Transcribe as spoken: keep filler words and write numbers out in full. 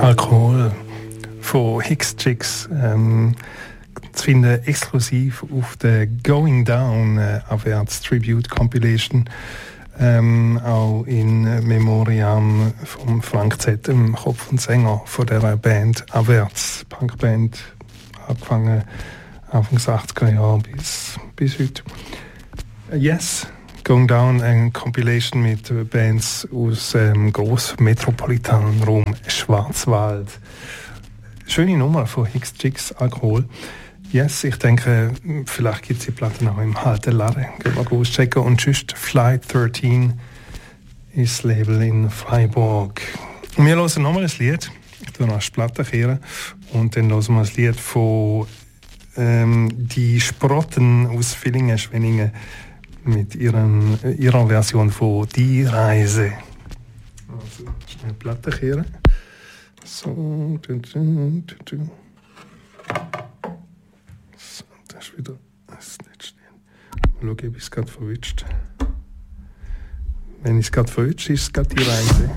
Alkohol von Hicks Chicks ähm, zu finden exklusiv auf der Going Down äh, Abwärts Tribute Compilation, ähm, auch in Memoriam von Frank Z., dem Kopf und Sänger von dieser Band Abwärts, Punkband, angefangen Anfang achtziger Jahre bis, bis heute. Yes, Going Down, eine Compilation mit Bands aus dem ähm, grossen metropolitanen Raum Schwarzwald. Schöne Nummer von Hicks Chicks, Alkohol. Yes, ich denke, vielleicht gibt es die Platten auch im halben Laden. Gehen wir auschecken. Und sonst Flight dreizehn ist das Label in Freiburg. Wir hören nochmal ein Lied. Ich tue noch die Platte kehren. Und dann hören wir ein Lied von ähm, die Sprotten aus Villingen-Schwenningen mit ihren, ihrer Version von Die Reise. Also, schnell Platte kehren. So, du, du, du, du. So, das ist wieder das Letzte. Mal schauen, ob ich es gerade verwünscht. Wenn ich es gerade verwünscht, ist es gerade Die Reise.